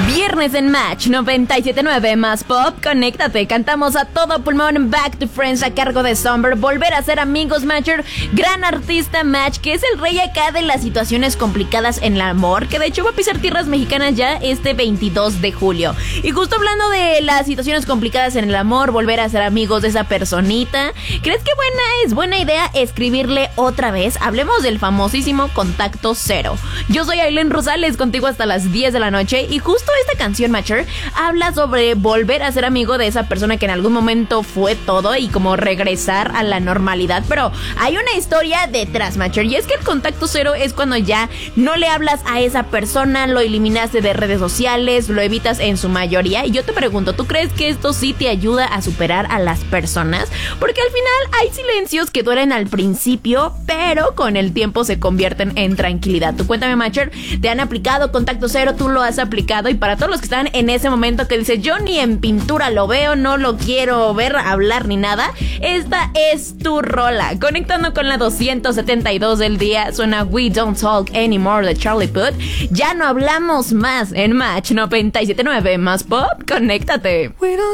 Viernes en Match 97.9 más Pop, conéctate, cantamos a todo pulmón Back to Friends a cargo de Somber, volver a ser amigos Matcher, gran artista Match, que es el rey acá de las situaciones complicadas en el amor, que de hecho va a pisar tierras mexicanas ya este 22 de julio. Y justo hablando de las situaciones complicadas en el amor, volver a ser amigos de esa personita, ¿crees que es buena idea escribirle otra vez? Hablemos del famosísimo Contacto Cero. Yo soy Aileen Rosales, contigo hasta las 10 de la noche, y justo esta canción, Matcher, habla sobre volver a ser amigo de esa persona que en algún momento fue todo y como regresar a la normalidad, pero hay una historia detrás, Matcher, y es que el contacto cero es cuando ya no le hablas a esa persona, lo eliminaste de redes sociales, lo evitas en su mayoría, y yo te pregunto, ¿tú crees que esto sí te ayuda a superar a las personas? Porque al final hay silencios que duelen al principio, pero con el tiempo se convierten en tranquilidad. Tú cuéntame, Matcher, ¿te han aplicado contacto cero? ¿Tú lo has aplicado? Y para todos los que están en ese momento que dice yo ni en pintura lo veo, no lo quiero ver hablar ni nada, esta es tu rola. Conectando con la 272 del día, suena We Don't Talk Anymore de Charlie Puth. Ya no hablamos más en Match 97.9 más Pop, conéctate.